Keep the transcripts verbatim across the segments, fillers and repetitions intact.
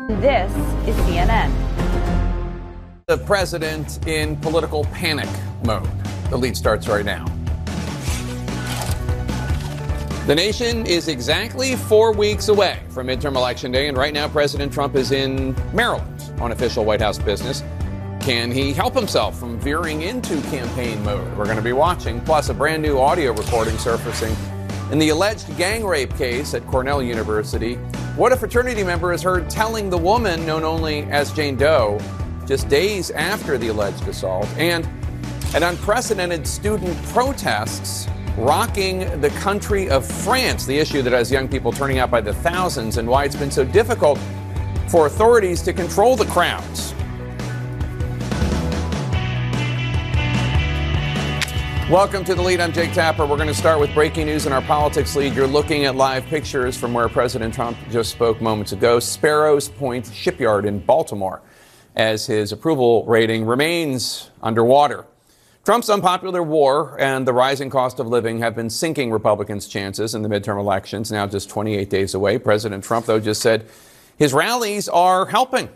This is C N N. The president in political panic mode. The lead starts right now. The nation is exactly four weeks away from midterm election day, and right now President Trump is in Maryland on official White House business. Can he help himself from veering into campaign mode? We're going to be watching, plus a brand new audio recording surfacing in the alleged gang rape case at Cornell University. What a fraternity member is heard telling the woman known only as Jane Doe just days after the alleged assault, and an unprecedented student protests rocking the country of France, the issue that has young people turning out by the thousands, and why it's been so difficult for authorities to control the crowds. Welcome to The Lead. I'm Jake Tapper. We're going to start with breaking news in our politics lead. You're looking at live pictures from where President Trump just spoke moments ago, Sparrows Point Shipyard in Baltimore, as his approval rating remains underwater. Trump's unpopular war and the rising cost of living have been sinking Republicans' chances in the midterm elections, now just twenty-eight days away. President Trump, though, just said his rallies are helping.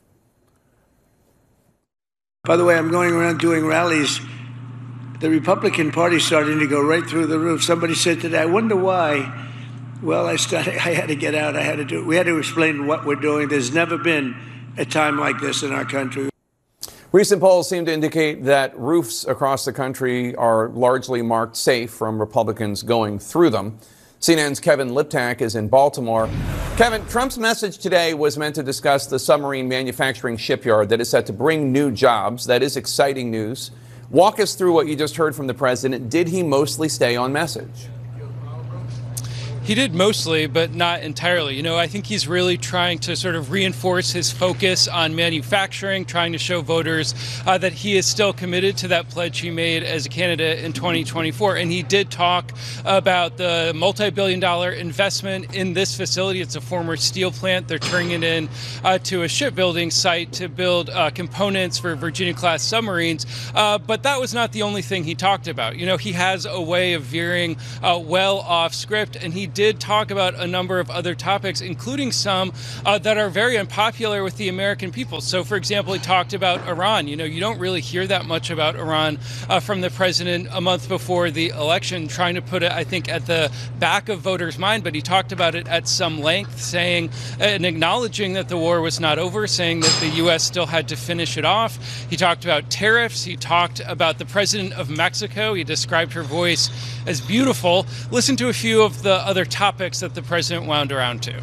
By the way, I'm going around doing rallies. The Republican Party is starting to go right through the roof. Somebody said today, I wonder why. Well, I started, I had to get out. I had to do it. We had to explain what we're doing. There's never been a time like this in our country. Recent polls seem to indicate that roofs across the country are largely marked safe from Republicans going through them. C N N's Kevin Liptak is in Baltimore. Kevin, Trump's message today was meant to discuss the submarine manufacturing shipyard that is set to bring new jobs. That is exciting news. Walk us through what you just heard from the president. Did he mostly stay on message? He did mostly, but not entirely. You know, I think he's really trying to sort of reinforce his focus on manufacturing, trying to show voters uh, that he is still committed to that pledge he made as a candidate in twenty twenty-four. And he did talk about the multi-billion dollar investment in this facility. It's a former steel plant. They're turning it in uh, to a shipbuilding site to build uh, components for Virginia-class submarines. Uh, but that was not the only thing he talked about. You know, he has a way of veering uh, well off script, and he did talk about a number of other topics, including some uh, that are very unpopular with the American people. So, for example, he talked about Iran. You know, you don't really hear that much about Iran uh, from the president a month before the election, trying to put it, I think, at the back of voters' mind. But he talked about it at some length, saying and acknowledging that the war was not over, saying that the U S still had to finish it off. He talked about tariffs. He talked about the president of Mexico. He described her voice as beautiful. Listen to a few of the other topics that the president wound around to.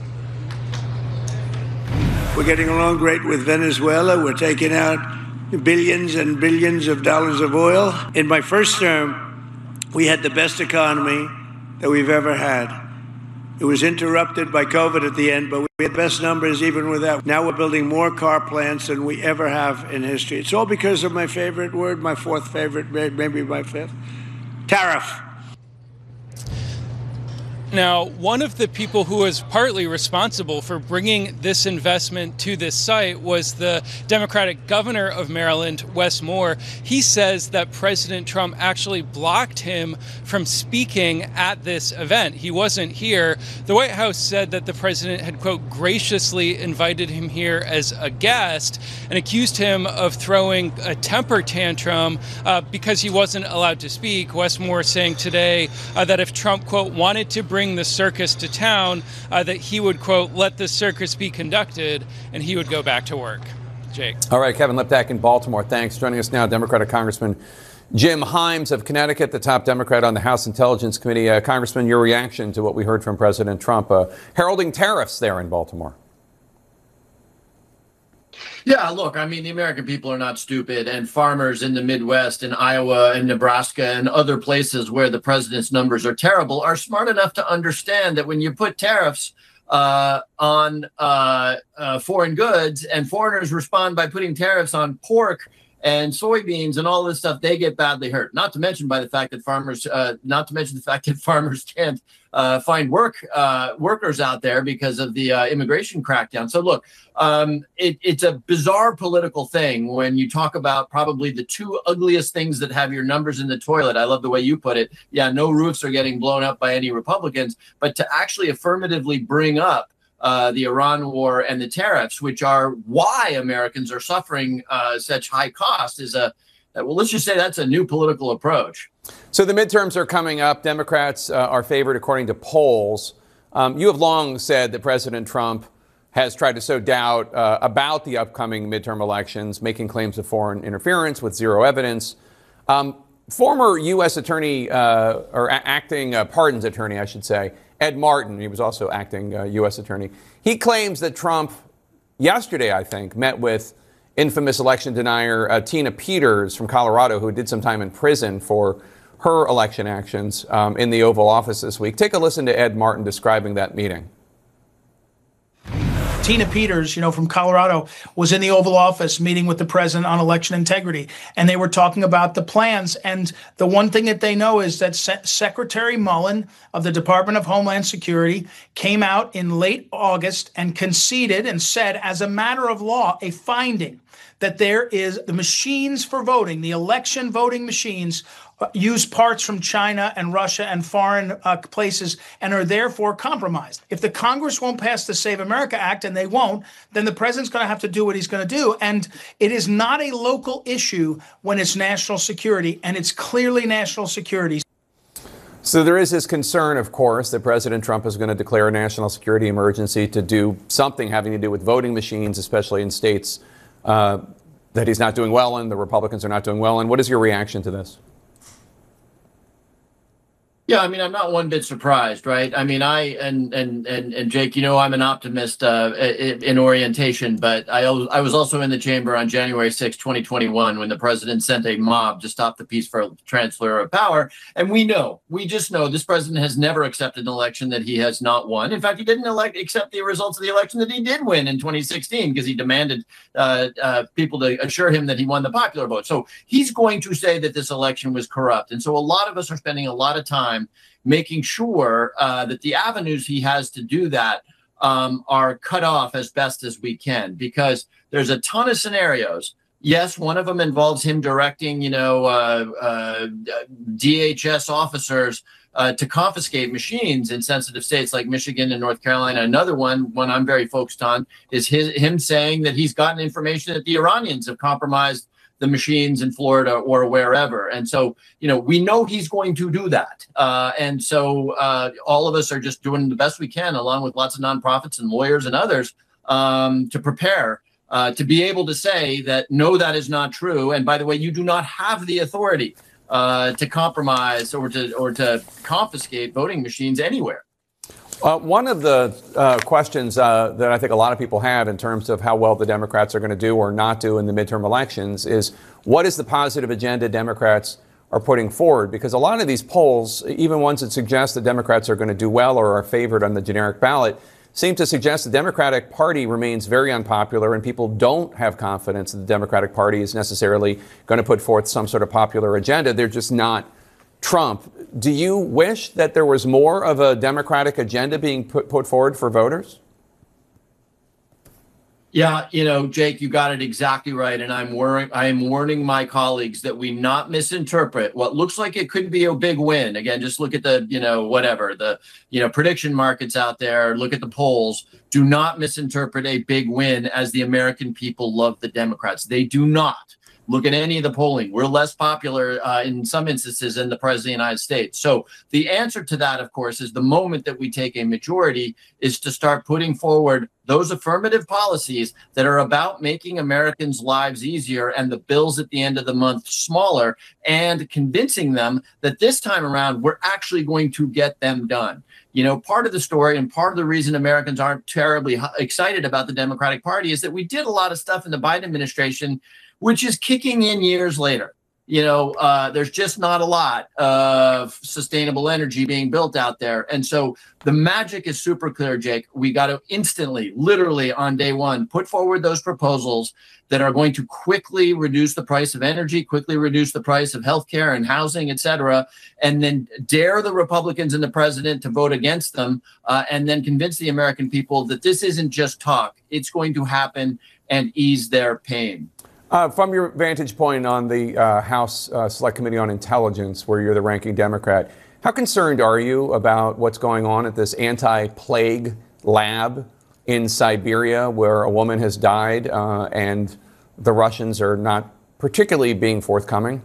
We're getting along great with Venezuela. We're taking out billions and billions of dollars of oil. In my first term, we had the best economy that we've ever had. It was interrupted by COVID at the end, but we had the best numbers even with that. Now we're building more car plants than we ever have in history. It's all because of my favorite word, my fourth favorite, maybe my fifth, tariff. Now, one of the people who was partly responsible for bringing this investment to this site was the Democratic governor of Maryland, Wes Moore. He says that President Trump actually blocked him from speaking at this event. He wasn't here. The White House said that the president had, quote, graciously invited him here as a guest and accused him of throwing a temper tantrum uh, because he wasn't allowed to speak. Wes Moore saying today uh, that if Trump, quote, wanted to bring the circus to town, uh, that he would, quote, let the circus be conducted, and he would go back to work. Jake. All right, Kevin Liptak in Baltimore. Thanks. Joining us now, Democratic Congressman Jim Himes of Connecticut, the top Democrat on the House Intelligence Committee. Uh, Congressman, your reaction to what we heard from President Trump uh, heralding tariffs there in Baltimore? Yeah, look, I mean, the American people are not stupid, and farmers in the Midwest and Iowa and Nebraska and other places where the president's numbers are terrible are smart enough to understand that when you put tariffs uh, on uh, uh, foreign goods and foreigners respond by putting tariffs on pork and soybeans and all this stuff, they get badly hurt. Not to mention by the fact that farmers, uh, not to mention the fact that farmers can't uh, find work uh, workers out there because of the uh, immigration crackdown. So look, um, it, it's a bizarre political thing when you talk about probably the two ugliest things that have your numbers in the toilet. I love the way you put it. Yeah, no roofs are getting blown up by any Republicans, but to actually affirmatively bring up uh, the Iran war and the tariffs, which are why Americans are suffering uh, such high cost, is a, well, let's just say that's a new political approach. So the midterms are coming up. Democrats uh, are favored according to polls. Um, you have long said that President Trump has tried to sow doubt uh, about the upcoming midterm elections, making claims of foreign interference with zero evidence. Um, former U S attorney, uh, or a- acting uh, pardons attorney, I should say, Ed Martin, he was also acting uh, U S attorney. He claims that Trump, yesterday, I think, met with infamous election denier uh, Tina Peters from Colorado, who did some time in prison for her election actions um, in the Oval Office this week. Take a listen to Ed Martin describing that meeting. Tina Peters, you know, from Colorado, was in the Oval Office meeting with the president on election integrity, and they were talking about the plans. And the one thing that they know is that Se- Secretary Mullen of the Department of Homeland Security came out in late August and conceded and said, as a matter of law, a finding that there is the machines for voting, the election voting machines, uh, use parts from China and Russia and foreign uh, places and are therefore compromised. If the Congress won't pass the Save America Act, and they won't, then the president's going to have to do what he's going to do. And it is not a local issue when it's national security, and it's clearly national security. So there is this concern, of course, that President Trump is going to declare a national security emergency to do something having to do with voting machines, especially in states uh, that he's not doing well in, the Republicans are not doing well in. What is your reaction to this? Yeah, I mean, I'm not one bit surprised, right? I mean, I and and and and Jake, you know, I'm an optimist uh, in orientation, but I I was also in the chamber on January sixth, twenty twenty-one, when the president sent a mob to stop the peaceful transfer of power. And we know, we just know this president has never accepted an election that he has not won. In fact, he didn't elect accept the results of the election that he did win in twenty sixteen because he demanded uh, uh, people to assure him that he won the popular vote. So he's going to say that this election was corrupt. And so a lot of us are spending a lot of time making sure uh, that the avenues he has to do that um, are cut off as best as we can, because there's a ton of scenarios. Yes, one of them involves him directing, you know, uh, uh, D H S officers uh, to confiscate machines in sensitive states like Michigan and North Carolina. Another one, one I'm very focused on, is his, him saying that he's gotten information that the Iranians have compromised the machines in Florida or wherever. And so, you know, we know he's going to do that. Uh, and so uh, all of us are just doing the best we can, along with lots of nonprofits and lawyers and others, um, to prepare uh, to be able to say that, no, that is not true. And by the way, you do not have the authority uh, to compromise or to or to confiscate voting machines anywhere. Uh, one of the uh, questions uh, that I think a lot of people have in terms of how well the Democrats are going to do or not do in the midterm elections is, what is the positive agenda Democrats are putting forward? Because a lot of these polls, even ones that suggest the Democrats are going to do well or are favored on the generic ballot, seem to suggest the Democratic Party remains very unpopular, and people don't have confidence that the Democratic Party is necessarily going to put forth some sort of popular agenda. They're just not Trump. Do you wish that there was more of a Democratic agenda being put, put forward for voters? Yeah, you know, Jake, you got it exactly right. And I'm worrying, I am warning my colleagues that we not misinterpret what looks like it could be a big win. Again, just look at the, you know, whatever, the, you know, prediction markets out there, look at the polls. Do not misinterpret a big win as the American people love the Democrats. They do not. Look at any of the polling. We're less popular uh, in some instances than the president of the United States. So the answer to that, of course, is the moment that we take a majority is to start putting forward those affirmative policies that are about making Americans' lives easier and the bills at the end of the month smaller, and convincing them that this time around, we're actually going to get them done. You know, part of the story and part of the reason Americans aren't terribly excited about the Democratic Party is that we did a lot of stuff in the Biden administration which is kicking in years later. You know, uh, there's just not a lot of sustainable energy being built out there. And so the magic is super clear, Jake. We got to instantly, literally on day one, put forward those proposals that are going to quickly reduce the price of energy, quickly reduce the price of healthcare and housing, et cetera, and then dare the Republicans and the president to vote against them, uh, and then convince the American people that this isn't just talk. It's going to happen and ease their pain. Uh, from your vantage point on the uh, House uh, Select Committee on Intelligence, where you're the ranking Democrat, how concerned are you about what's going on at this anti-plague lab in Siberia where a woman has died uh, and the Russians are not particularly being forthcoming?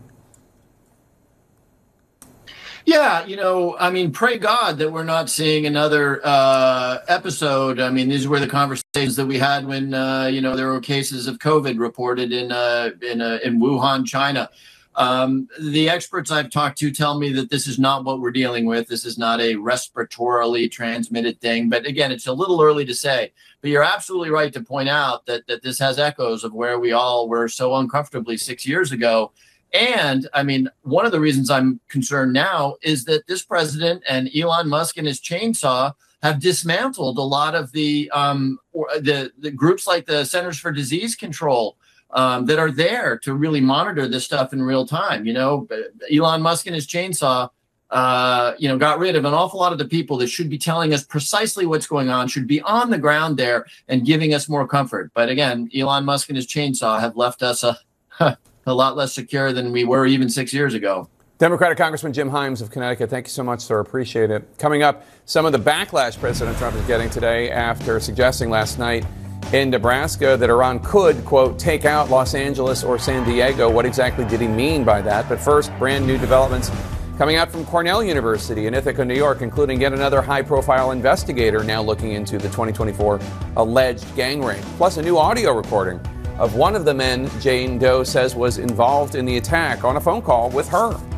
Yeah, you know, I mean, pray God that we're not seeing another uh, episode. I mean, these were the conversations that we had when, uh, you know, there were cases of COVID reported in uh, in, uh, in Wuhan, China. Um, the experts I've talked to tell me that this is not what we're dealing with. This is not a respiratorily transmitted thing. But again, it's a little early to say. But you're absolutely right to point out that that this has echoes of where we all were so uncomfortably six years ago. And I mean, one of the reasons I'm concerned now is that this president and Elon Musk and his chainsaw have dismantled a lot of the um, the, the groups like the Centers for Disease Control um, that are there to really monitor this stuff in real time. You know, Elon Musk and his chainsaw, uh, you know, got rid of an awful lot of the people that should be telling us precisely what's going on, should be on the ground there and giving us more comfort. But again, Elon Musk and his chainsaw have left us a a lot less secure than we were even six years ago. Democratic Congressman Jim Himes of Connecticut, thank you so much, sir. Appreciate it. Coming up, some of the backlash President Trump is getting today after suggesting last night in Nebraska that Iran could, quote, take out Los Angeles or San Diego. What exactly did he mean by that? But first, brand new developments coming out from Cornell University in Ithaca, New York, including yet another high-profile investigator now looking into the twenty twenty-four alleged gang rape, plus a new audio recording of one of the men Jane Doe says was involved in the attack on a phone call with her.